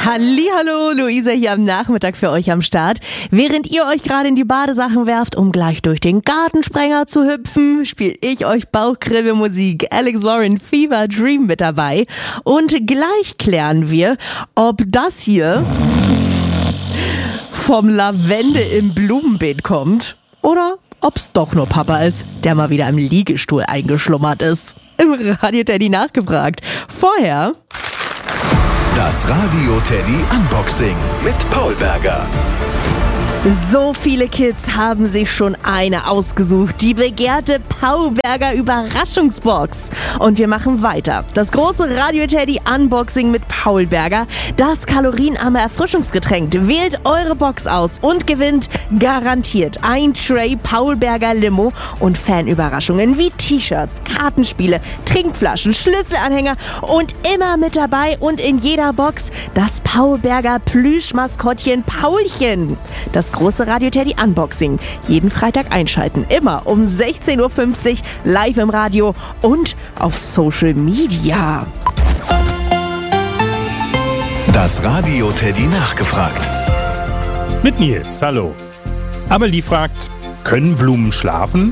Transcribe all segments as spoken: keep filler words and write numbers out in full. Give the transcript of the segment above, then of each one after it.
Hallihallo, Luisa hier am Nachmittag für euch am Start. Während ihr euch gerade in die Badesachen werft, um gleich durch den Gartensprenger zu hüpfen, spiele ich euch Bauchkribbelmusik. Alex Warren, Fever Dream mit dabei. Und gleich klären wir, ob das hier vom Lavende im Blumenbeet kommt oder ob's doch nur Papa ist, der mal wieder im Liegestuhl eingeschlummert ist. Im Radio Teddy nachgefragt. Vorher das Radio Teddy Unboxing mit Paul Berger. So viele Kids haben sich schon eine ausgesucht, die begehrte Paul Berger Überraschungsbox. Und wir machen weiter. Das große Radio Teddy Unboxing mit Paul Berger, das kalorienarme Erfrischungsgetränk. Wählt eure Box aus und gewinnt garantiert ein Tray Paul Berger Limo und Fanüberraschungen wie T-Shirts, Kartenspiele, Trinkflaschen, Schlüsselanhänger und immer mit dabei und in jeder Box das Paul Berger Plüschmaskottchen Paulchen. Das große Radio Teddy Unboxing. Jeden Freitag einschalten. Immer um sechzehn Uhr fünfzig live im Radio und auf Social Media. Das Radio Teddy nachgefragt. Mit Nils, hallo. Amelie fragt, können Blumen schlafen?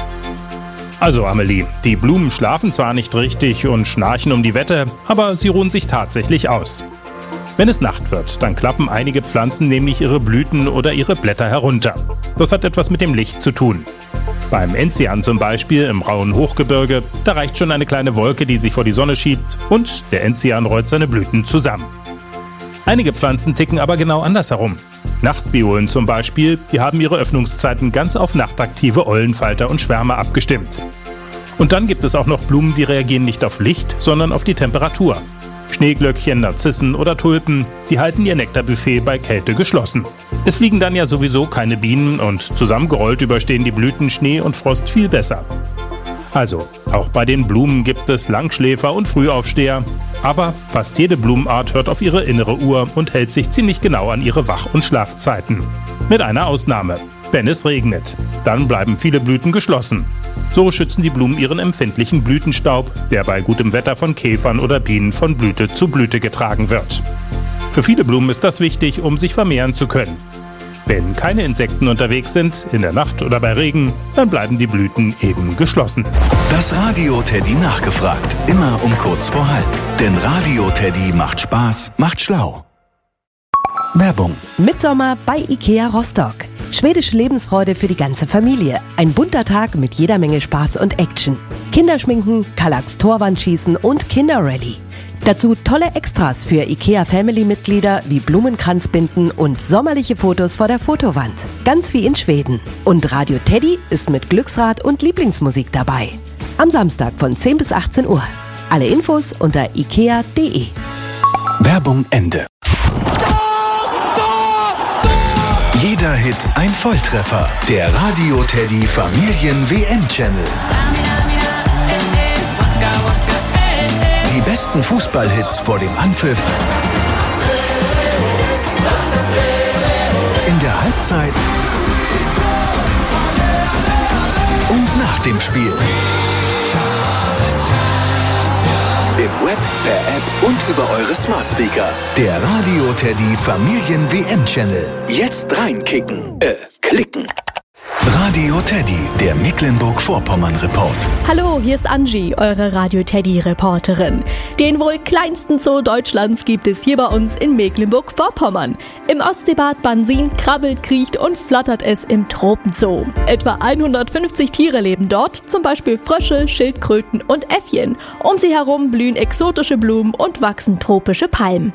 Also Amelie, die Blumen schlafen zwar nicht richtig und schnarchen um die Wette, aber sie ruhen sich tatsächlich aus. Wenn es Nacht wird, dann klappen einige Pflanzen nämlich ihre Blüten oder ihre Blätter herunter. Das hat etwas mit dem Licht zu tun. Beim Enzian zum Beispiel im rauen Hochgebirge, da reicht schon eine kleine Wolke, die sich vor die Sonne schiebt und der Enzian rollt seine Blüten zusammen. Einige Pflanzen ticken aber genau andersherum. Nachtbiolen zum Beispiel, die haben ihre Öffnungszeiten ganz auf nachtaktive Eulenfalter und Schwärmer abgestimmt. Und dann gibt es auch noch Blumen, die reagieren nicht auf Licht, sondern auf die Temperatur. Schneeglöckchen, Narzissen oder Tulpen, die halten ihr Nektarbuffet bei Kälte geschlossen. Es fliegen dann ja sowieso keine Bienen und zusammengerollt überstehen die Blüten Schnee und Frost viel besser. Also, auch bei den Blumen gibt es Langschläfer und Frühaufsteher, aber fast jede Blumenart hört auf ihre innere Uhr und hält sich ziemlich genau an ihre Wach- und Schlafzeiten. Mit einer Ausnahme: wenn es regnet. Dann bleiben viele Blüten geschlossen. So schützen die Blumen ihren empfindlichen Blütenstaub, der bei gutem Wetter von Käfern oder Bienen von Blüte zu Blüte getragen wird. Für viele Blumen ist das wichtig, um sich vermehren zu können. Wenn keine Insekten unterwegs sind, in der Nacht oder bei Regen, dann bleiben die Blüten eben geschlossen. Das Radio Teddy nachgefragt, immer um kurz vor halb. Denn Radio Teddy macht Spaß, macht schlau. Werbung. Mitsommer bei IKEA Rostock. Schwedische Lebensfreude für die ganze Familie. Ein bunter Tag mit jeder Menge Spaß und Action. Kinderschminken, Kallax Torwandschießen und Kinderrally. Dazu tolle Extras für IKEA-Family-Mitglieder wie Blumenkranzbinden und sommerliche Fotos vor der Fotowand. Ganz wie in Schweden. Und Radio Teddy ist mit Glücksrad und Lieblingsmusik dabei. Am Samstag von zehn bis achtzehn Uhr. Alle Infos unter ikea punkt de. Werbung Ende. Jeder Hit ein Volltreffer. Der Radio Teddy Familien-W M-Channel. Die besten Fußballhits vor dem Anpfiff. In der Halbzeit. Und nach dem Spiel. Im Web, per App und über eure Smart Speaker. Der Radio Teddy Familien-W M-Channel. Jetzt reinkicken. Äh, klicken. Radio Teddy, der Mecklenburg-Vorpommern-Report. Hallo, hier ist Angie, eure Radio Teddy-Reporterin. Den wohl kleinsten Zoo Deutschlands gibt es hier bei uns in Mecklenburg-Vorpommern. Im Ostseebad Bansin krabbelt, kriecht und flattert es im Tropenzoo. Etwa hundertfünfzig Tiere leben dort, zum Beispiel Frösche, Schildkröten und Äffchen. Um sie herum blühen exotische Blumen und wachsen tropische Palmen.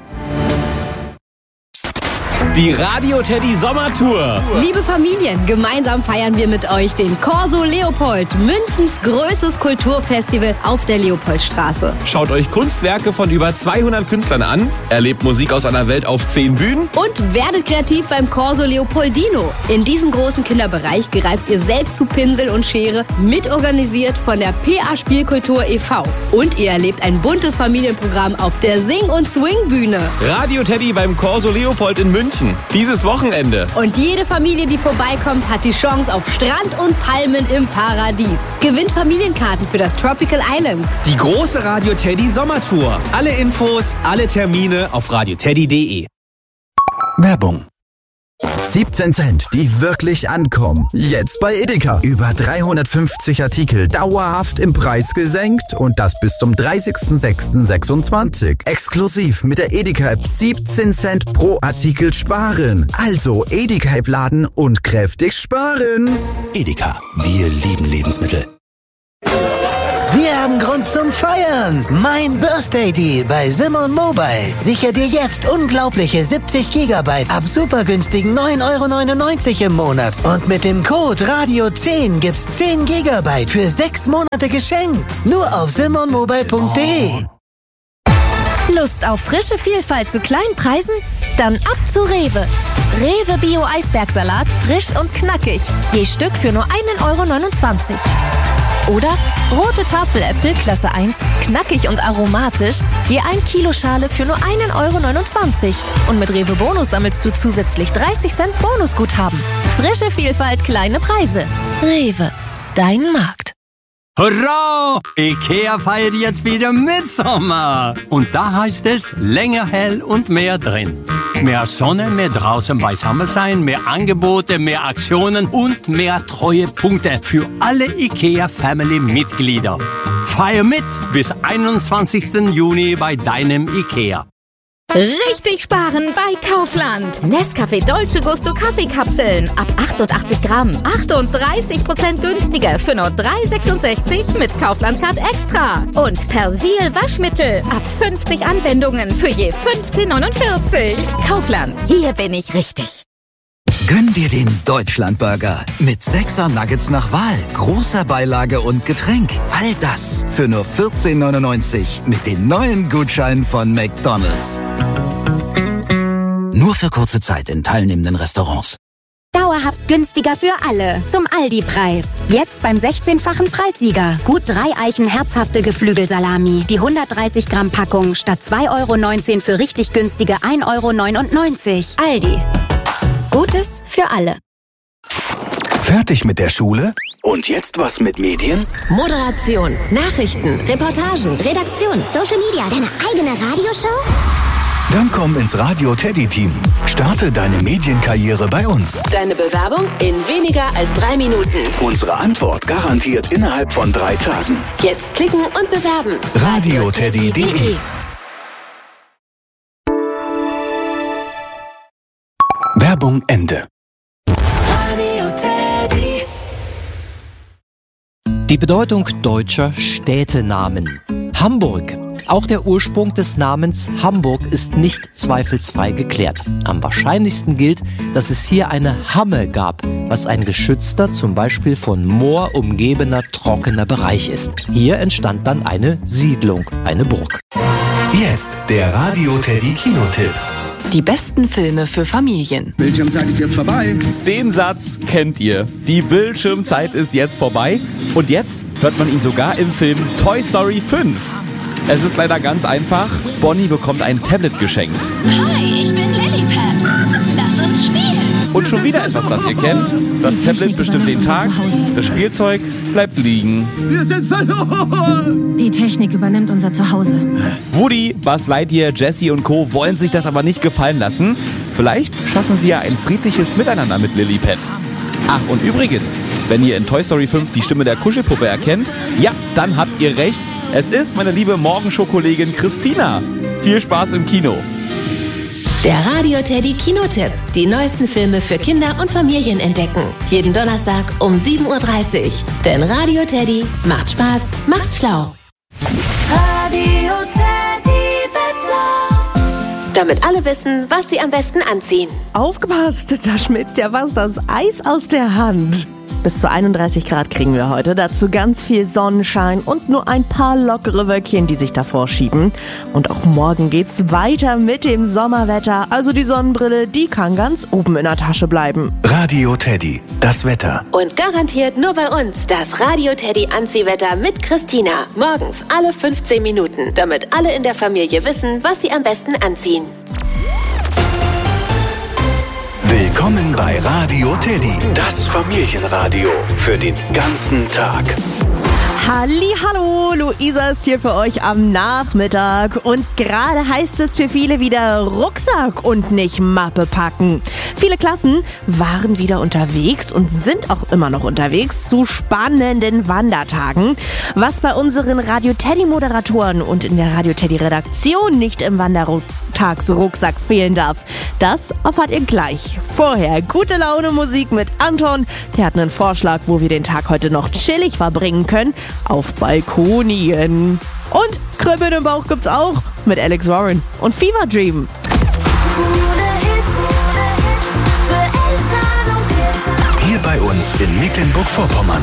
Die Radio Teddy Sommertour. Liebe Familien, gemeinsam feiern wir mit euch den Corso Leopold, Münchens größtes Kulturfestival auf der Leopoldstraße. Schaut euch Kunstwerke von über zweihundert Künstlern an, erlebt Musik aus einer Welt auf zehn Bühnen und werdet kreativ beim Corso Leopoldino. In diesem großen Kinderbereich greift ihr selbst zu Pinsel und Schere, mitorganisiert von der P A Spielkultur e V. Und ihr erlebt ein buntes Familienprogramm auf der Sing- und Swing-Bühne. Radio Teddy beim Corso Leopold in München. überraschen. Dieses Wochenende. Und jede Familie, die vorbeikommt, hat die Chance auf Strand und Palmen im Paradies. Gewinnt Familienkarten für das Tropical Islands. Die große Radio Teddy Sommertour. Alle Infos, alle Termine auf radioteddy punkt de. Werbung. siebzehn Cent, die wirklich ankommen. Jetzt bei Edeka. Über dreihundertfünfzig Artikel dauerhaft im Preis gesenkt und das bis zum dreißigsten sechsten sechsundzwanzig. Exklusiv mit der Edeka-App siebzehn Cent pro Artikel sparen. Also Edeka-App laden und kräftig sparen. Edeka, wir lieben Lebensmittel. Wir haben Grund zum Feiern. Mein Birthday Deal bei Simon Mobile. Sicher dir jetzt unglaubliche siebzig Gigabyte ab super günstigen neun Euro neunundneunzig im Monat. Und mit dem Code Radio zehn gibt's zehn Gigabyte für sechs Monate geschenkt. Nur auf simon mobile punkt de. Lust auf frische Vielfalt zu kleinen Preisen? Dann ab zu Rewe. Rewe Bio Eisbergsalat, frisch und knackig. Je Stück für nur ein Euro neunundzwanzig. Oder rote Tafeläpfel Klasse eins, knackig und aromatisch, je ein Kilo Schale für nur ein Euro neunundzwanzig. Und mit Rewe Bonus sammelst du zusätzlich dreißig Cent Bonusguthaben. Frische Vielfalt, kleine Preise. Rewe, dein Markt. Hurra! Ikea feiert jetzt wieder Mitsommer. Und da heißt es länger hell und mehr drin. Mehr Sonne, mehr draußen beisammen sein, mehr Angebote, mehr Aktionen und mehr Treuepunkte für alle Ikea-Family-Mitglieder. Feier mit bis einundzwanzigsten Juni bei deinem Ikea. Richtig sparen bei Kaufland. Nescafé Dolce Gusto Kaffeekapseln ab achtundachtzig Gramm. achtunddreißig Prozent günstiger für nur drei Euro sechsundsechzig mit Kaufland Card Extra. Und Persil Waschmittel ab fünfzig Anwendungen für je fünfzehn Euro neunundvierzig. Kaufland, hier bin ich richtig. Gönn dir den Deutschlandburger mit sechser Nuggets nach Wahl, großer Beilage und Getränk. All das für nur vierzehn Euro neunundneunzig mit den neuen Gutscheinen von McDonald's. Nur für kurze Zeit in teilnehmenden Restaurants. Dauerhaft günstiger für alle. Zum Aldi-Preis. Jetzt beim sechzehnfachen Preissieger. Gut drei Eichen herzhafte Geflügelsalami. Die hundertdreißig Gramm Packung statt zwei Euro neunzehn für richtig günstige ein Euro neunundneunzig. Aldi. Gutes für alle. Fertig mit der Schule? Und jetzt was mit Medien? Moderation, Nachrichten, Reportagen, Redaktion, Social Media, deine eigene Radioshow? Dann komm ins Radio Teddy Team. Starte deine Medienkarriere bei uns. Deine Bewerbung in weniger als drei Minuten. Unsere Antwort garantiert innerhalb von drei Tagen. Jetzt klicken und bewerben. radio teddy punkt de. Werbung Ende. Die Bedeutung deutscher Städtenamen. Hamburg. Auch der Ursprung des Namens Hamburg ist nicht zweifelsfrei geklärt. Am wahrscheinlichsten gilt, dass es hier eine Hamme gab, was ein geschützter, zum Beispiel von Moor umgebener, trockener Bereich ist. Hier entstand dann eine Siedlung, eine Burg. Jetzt der Radio Teddy Kinotipp. Die besten Filme für Familien. Bildschirmzeit ist jetzt vorbei. Den Satz kennt ihr. Die Bildschirmzeit ist jetzt vorbei. Und jetzt hört man ihn sogar im Film Toy Story fünf. Es ist leider ganz einfach. Bonnie bekommt ein Tablet geschenkt. Hi, ich bin Lilliput. Lass uns spielen. Und schon wieder etwas, das ihr kennt. Das Tablet bestimmt den Tag. Das Spielzeug bleibt liegen. Wir sind verloren! Die Technik übernimmt unser Zuhause. Woody, Buzz Lightyear, Jessie und Co. wollen sich das aber nicht gefallen lassen. Vielleicht schaffen sie ja ein friedliches Miteinander mit Lilliput. Ach, und übrigens, wenn ihr in Toy Story fünf die Stimme der Kuschelpuppe erkennt, ja, dann habt ihr recht. Es ist meine liebe Morgenshow-Kollegin Christina. Viel Spaß im Kino. Der Radio Teddy Kinotipp. Die neuesten Filme für Kinder und Familien entdecken. Jeden Donnerstag um sieben Uhr dreißig. Denn Radio Teddy macht Spaß, macht schlau. Radio Teddy Wetter. Damit alle wissen, was sie am besten anziehen. Aufgepasst, da schmilzt ja was das Eis aus der Hand. Bis zu einunddreißig Grad kriegen wir heute, dazu ganz viel Sonnenschein und nur ein paar lockere Wölkchen, die sich davor schieben. Und auch morgen geht's weiter mit dem Sommerwetter, also die Sonnenbrille, die kann ganz oben in der Tasche bleiben. Radio Teddy, das Wetter. Und garantiert nur bei uns das Radio Teddy Anziehwetter mit Christina. Morgens alle fünfzehn Minuten, damit alle in der Familie wissen, was sie am besten anziehen. Willkommen bei Radio Teddy, das Familienradio für den ganzen Tag. Hallihallo, Luisa ist hier für euch am Nachmittag und gerade heißt es für viele wieder Rucksack und nicht Mappe packen. Viele Klassen waren wieder unterwegs und sind auch immer noch unterwegs zu spannenden Wandertagen. Was bei unseren Radio Teddy Moderatoren und in der Radio Teddy Redaktion nicht im Wandertagsrucksack fehlen darf, das erfahrt ihr gleich. Vorher gute Laune Musik mit Anton, der hat einen Vorschlag, wo wir den Tag heute noch chillig verbringen können. Auf Balkonien. Und Kribbeln im Bauch gibt's auch mit Alex Warren und Fever Dream. Hier bei uns in Mecklenburg-Vorpommern.